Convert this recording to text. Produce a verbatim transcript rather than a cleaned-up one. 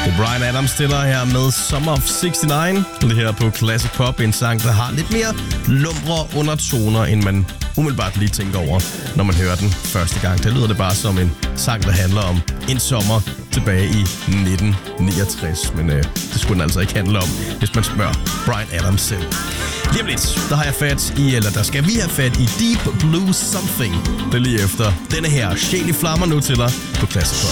Det er Bryan Adams stiller her med Summer of seksogtres. Det her på Classic Pop, en sang, der har lidt mere lumre undertoner, end man umiddelbart lige tænker over, når man hører den første gang. Det lyder det bare som en sang, der handler om en sommer tilbage i nitten niogtres. Men øh, det skulle den altså ikke handle om, hvis man spørger Bryan Adams selv. Lige om lidt, der har jeg fat i, eller der skal vi have fat i Deep Blue Something. Det er lige efter denne her. Shady Flammer nu til dig på Classic Pop.